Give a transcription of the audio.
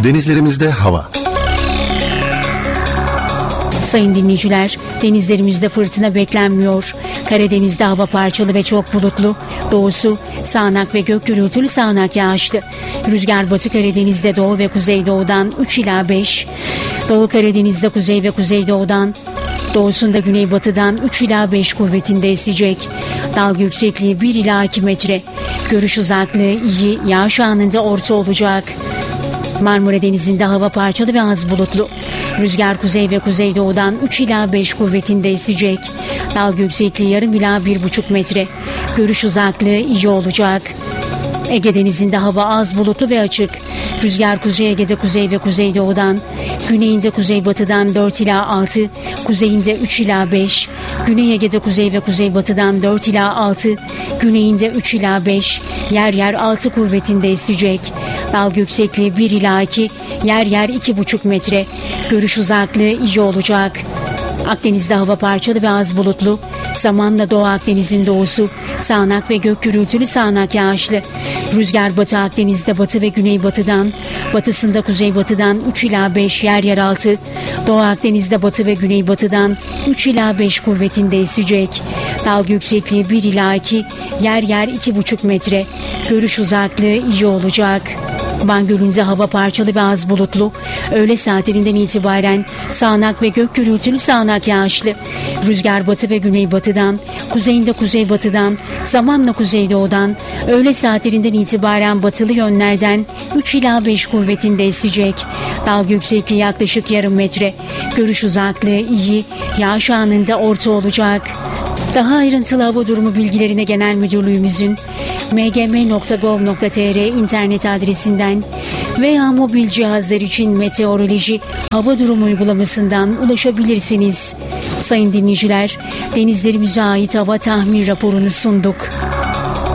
Denizlerimizde hava. Sayın dinleyiciler, denizlerimizde fırtına beklenmiyor. Karadeniz'de hava parçalı ve çok bulutlu. Doğusu sağanak ve gök gürültülü sağanak yağışlı. Rüzgar Batı Karadeniz'de doğu ve kuzeydoğudan 3 ila 5. Doğu Karadeniz'de kuzey ve kuzeydoğudan, doğusunda güneybatıdan 3 ila 5 kuvvetinde esecek. Dalga yüksekliği 1 ila 2 metre. Görüş uzaklığı iyi, yağış anında orta olacak. Marmara Denizi'nde hava parçalı ve az bulutlu. Rüzgar kuzey ve kuzeydoğudan 3 ila 5 kuvvetinde esecek. Dalga yüksekliği yarım ila 1,5 metre. Görüş uzaklığı iyi olacak. Ege Denizi'nde hava az bulutlu ve açık. Rüzgar Kuzey Ege'de kuzey ve kuzeydoğudan, güneyinde kuzeybatıdan 4 ila 6, kuzeyinde 3 ila 5, Güney Ege'de kuzey ve kuzeybatıdan 4 ila 6, güneyinde 3 ila 5, yer yer 6 kuvvetinde esecek. Dalga yüksekliği 1 ila 2, yer yer 2,5 metre. Görüş uzaklığı iyi olacak. Akdeniz'de hava parçalı ve az bulutlu. Zamanla Doğu Akdeniz'in doğusu sağanak ve gök gürültülü sağanak yağışlı. Rüzgar Batı Akdeniz'de batı ve güneybatıdan, batısında kuzeybatıdan 3 ila 5, yer yer 6. Doğu Akdeniz'de batı ve güneybatıdan 3 ila 5 kuvvetinde esecek. Dalga yüksekliği 1 ila 2, yer yer 2,5 metre. Görüş uzaklığı iyi olacak. Van Gölü'nde hava parçalı ve az bulutlu. Öğle saatlerinden itibaren sağanak ve gök gürültülü sağanak yağışlı. Rüzgar batı ve güneybatıdan, kuzeyinde kuzeybatıdan, zamanla kuzeydoğudan, öğle saatlerinden itibaren batılı yönlerden 3 ila 5 kuvvetinde esecek. Dalga yüksekliği yaklaşık yarım metre. Görüş uzaklığı iyi, yağış anında orta olacak. Daha ayrıntılı hava durumu bilgilerine Genel Müdürlüğümüzün mgm.gov.tr internet adresinden veya mobil cihazlar için meteoroloji hava durumu uygulamasından ulaşabilirsiniz. Sayın dinleyiciler, denizlerimize ait hava tahmin raporunu sunduk.